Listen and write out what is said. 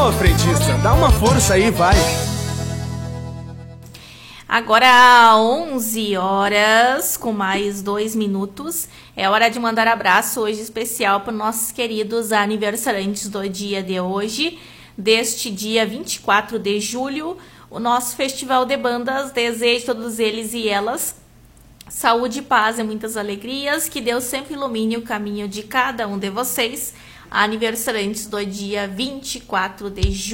Ô, frentista, dá uma força aí, vai. Agora 11 horas, com mais 2 minutos, é hora de mandar abraço hoje especial para os nossos queridos aniversariantes do dia de hoje, deste dia 24 de julho, o nosso Festival de Bandas. Desejo a todos eles e elas saúde, paz e muitas alegrias, que Deus sempre ilumine o caminho de cada um de vocês, aniversariantes do dia 24 de julho.